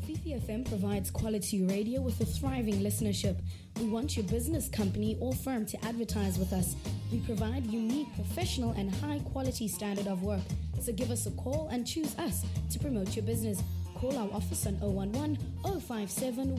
Fifi FM provides quality radio with a thriving listenership. We want your business, company, or firm to advertise with us. We provide unique, professional, and high-quality standard of work. So give us a call and choose us to promote your business. Call our office on 011 057